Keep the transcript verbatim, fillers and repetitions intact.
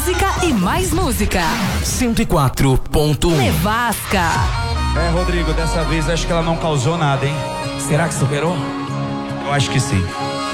música e mais música. cento e quatro ponto um. Nevasca. É, Rodrigo, dessa vez acho que ela não causou nada, hein? Será que superou? Eu acho que sim.